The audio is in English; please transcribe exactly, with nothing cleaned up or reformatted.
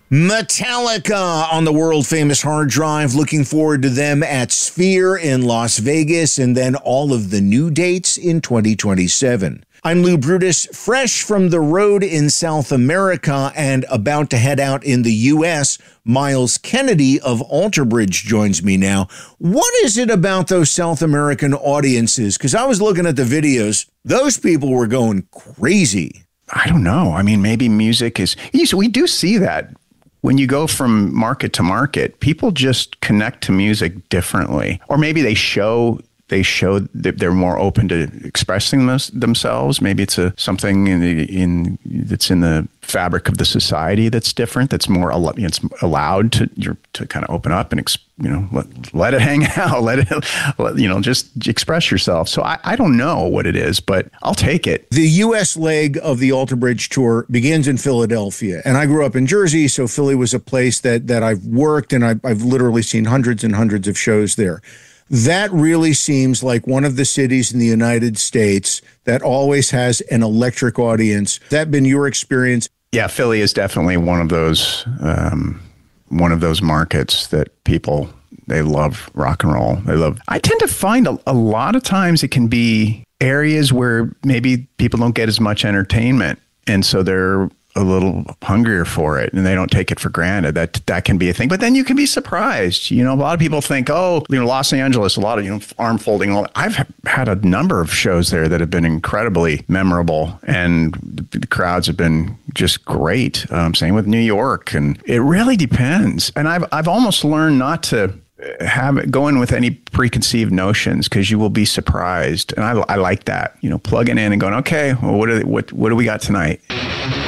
Metallica on the world-famous hard drive. Looking forward to them at Sphere in Las Vegas, and then all of the new dates in twenty twenty-seven. I'm Lou Brutus, fresh from the road in South America and about to head out in the U S. Miles Kennedy of Alter Bridge joins me now. What is it about those South American audiences? Because I was looking at the videos. Those people were going crazy. I don't know. I mean, maybe music is... We do see that. When you go from market to market, people just connect to music differently. Or maybe they show they show that they're more open to expressing those, themselves. Maybe it's a something in the, in that's in the fabric of the society that's different. That's more you know, it's allowed to you're, to kind of open up and you know let, let it hang out. Let it let, you know just express yourself. So I, I don't know what it is, but I'll take it. The U S leg of the Alter Bridge tour begins in Philadelphia, and I grew up in Jersey, so Philly was a place that that I've worked, and I've, I've literally seen hundreds and hundreds of shows there. That really seems like one of the cities in the United States that always has an electric audience. That been your experience? Yeah, Philly is definitely one of those um, one of those markets that people, they love rock and roll. They love. I tend to find a, a lot of times it can be areas where maybe people don't get as much entertainment, and so they're a little hungrier for it and they don't take it for granted. That that can be a thing. But then you can be surprised. You know, a lot of people think, oh, you know, Los Angeles, a lot of, you know, arm folding. All I've had a number of shows there that have been incredibly memorable, and the, the crowds have been just great. Um, same with New York. And it really depends. And I've I've almost learned not to have it go in with any preconceived notions, because you will be surprised. And I, I like that, you know, plugging in and going, okay, well, what, are, what, what do we got tonight?